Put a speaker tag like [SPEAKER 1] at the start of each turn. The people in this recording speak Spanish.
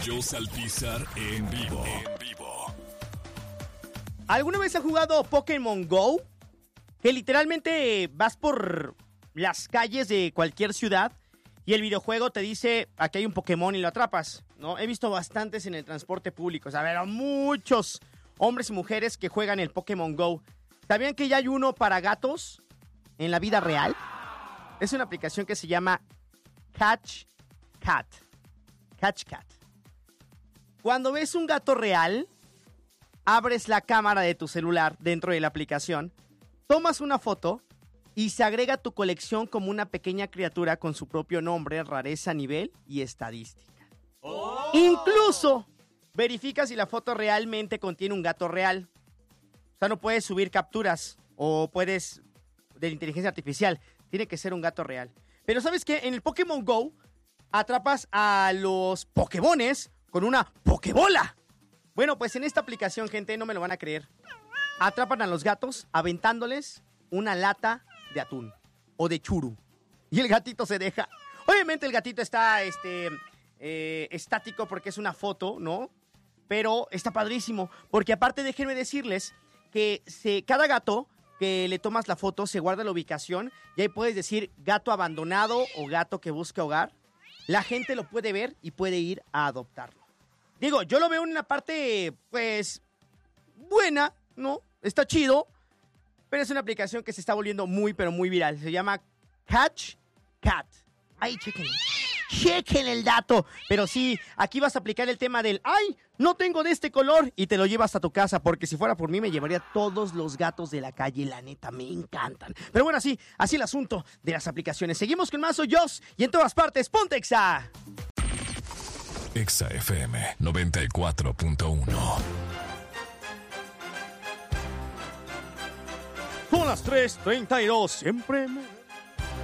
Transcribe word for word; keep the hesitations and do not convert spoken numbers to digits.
[SPEAKER 1] Joss Alpizar en vivo. En vivo.
[SPEAKER 2] ¿Alguna vez has jugado Pokémon Go? Que literalmente vas por las calles de cualquier ciudad y el videojuego te dice, aquí hay un Pokémon y lo atrapas, ¿no? He visto bastantes en el transporte público, o sea, a ver, muchos hombres y mujeres que juegan el Pokémon Go. ¿Sabían que ya hay uno para gatos en la vida real? Es una aplicación que se llama Catch Cat. Catch Cat. Cuando ves un gato real, abres la cámara de tu celular dentro de la aplicación, tomas una foto y se agrega a tu colección como una pequeña criatura con su propio nombre, rareza, nivel y estadística. ¡Oh! Incluso verifica si la foto realmente contiene un gato real. O sea, no puedes subir capturas o puedes de la inteligencia artificial. Tiene que ser un gato real. Pero ¿sabes qué? En el Pokémon Go atrapas a los Pokémones con una Pokébola. Bueno, pues en esta aplicación, gente, no me lo van a creer. Atrapan a los gatos aventándoles una lata de atún o de churu. Y el gatito se deja. Obviamente el gatito está este, eh, estático porque es una foto, ¿no? Pero está padrísimo. Porque aparte déjenme decirles que se, cada gato que le tomas la foto se guarda la ubicación. Y ahí puedes decir gato abandonado o gato que busca hogar. La gente lo puede ver y puede ir a adoptarlo. Digo, yo lo veo en una parte, pues, buena, ¿no? Está chido, pero es una aplicación que se está volviendo muy, pero muy viral. Se llama Catch Cat. Ahí, chequen. Chequen el dato. Pero sí, aquí vas a aplicar el tema del, ¡ay, no tengo de este color! Y te lo llevas a tu casa, porque si fuera por mí me llevaría todos los gatos de la calle. La neta, me encantan. Pero bueno, así, así el asunto de las aplicaciones. Seguimos con más Soy Joss y en todas partes, ponte Exa.
[SPEAKER 1] Exa F M noventa y cuatro punto uno.
[SPEAKER 2] Son las tres treinta y dos. Siempre me...